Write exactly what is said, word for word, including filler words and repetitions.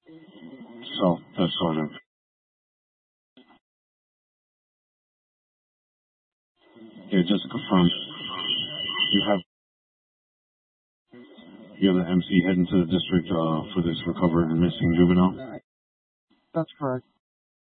So, that's Sergeant. Yeah, just to confirm, you have you have the M C heading to the district uh, for this recovered and missing juvenile? That's correct.